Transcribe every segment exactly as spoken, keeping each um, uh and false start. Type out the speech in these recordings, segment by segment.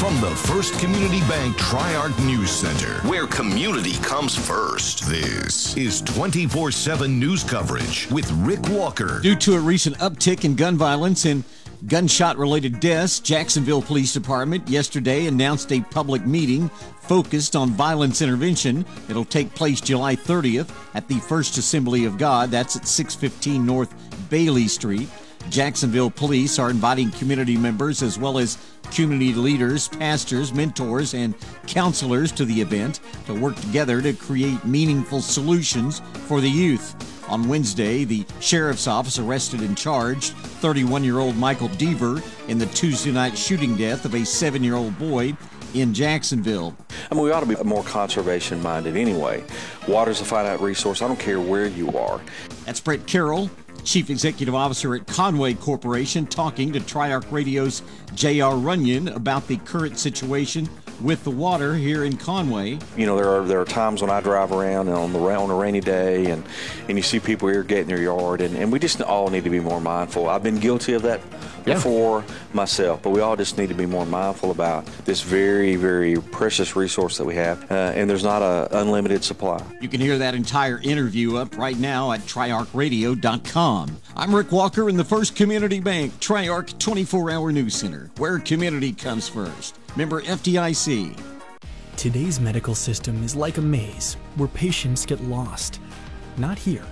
From the First Community Bank Tri-Arc News Center, where community comes first, this is twenty-four seven news coverage with Rick Walker. Due to a recent uptick in gun violence and gunshot-related deaths, Jacksonville Police Department yesterday announced a public meeting focused on violence intervention. It'll take place July thirtieth at the First Assembly of God. That's at six fifteen North Bailey Street. Jacksonville Police are inviting community members as well as community leaders, pastors, mentors, and counselors to the event to work together to create meaningful solutions for the youth. On Wednesday, the sheriff's office arrested and charged thirty-one-year-old Michael Deaver in the Tuesday night shooting death of a seven-year-old boy in Jacksonville. I mean, we ought to be more conservation-minded anyway. Water's a finite resource. I don't care where you are. That's Brett Carroll, Chief Executive Officer at Conway Corporation, talking to Tri-Arc Radio's J R Runyon about the current situation with the water here in Conway. You know, there are there are times when I drive around and on the on a rainy day, and and you see people irrigating their yard, and, and we just all need to be more mindful. I've been guilty of that before yeah. myself, but we all just need to be more mindful about this very, very precious resource that we have, uh, and there's not an unlimited supply. You can hear that entire interview up right now at tri arc radio dot com. I'm Rick Walker in the First Community Bank Tri-Arc twenty-four hour News Center, where community comes first. Member F D I C. Today's medical system is like a maze where patients get lost. Not here.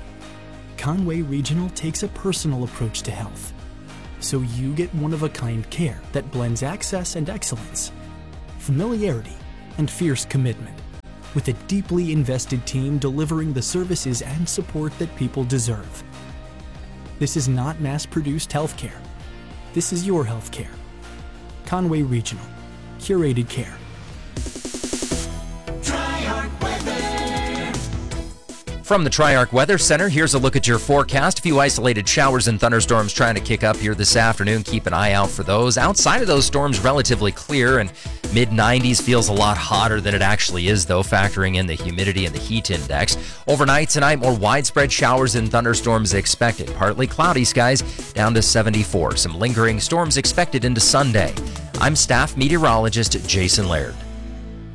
Conway Regional takes a personal approach to health, so you get one-of-a-kind care that blends access and excellence, familiarity and fierce commitment, with a deeply invested team delivering the services and support that people deserve. This is not mass-produced healthcare. This is your healthcare. Conway Regional. Curated care. From the Tri-Arc Weather Center, here's a look at your forecast. A few isolated showers and thunderstorms trying to kick up here this afternoon. Keep an eye out for those. Outside of those storms, relatively clear, and mid nineties feels a lot hotter than it actually is, though, factoring in the humidity and the heat index. Overnight tonight, more widespread showers and thunderstorms expected. Partly cloudy skies down to seventy-four. Some lingering storms expected into Sunday. I'm staff meteorologist Jason Laird.